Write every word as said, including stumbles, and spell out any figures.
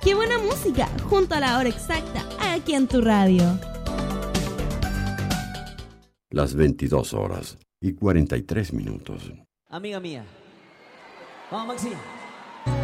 ¡Qué buena música! Junto a la hora exacta, aquí en tu radio. Las veintidós horas y cuarenta y tres minutos. Amiga mía. Vamos, Maxi.